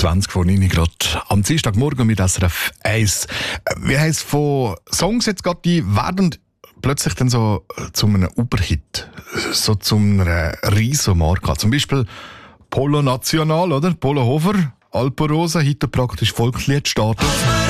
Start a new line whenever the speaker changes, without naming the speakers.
20 vor 9 gerade am Dienstagmorgen mit SRF 1. Wie heisst von Songs jetzt gerade, die werden plötzlich dann so zu einem Überhit, so zu einer riesen Marke. Zum Beispiel Polo National, oder? Polo Hofer, Alpenrose, heute praktisch Volksliedstatus.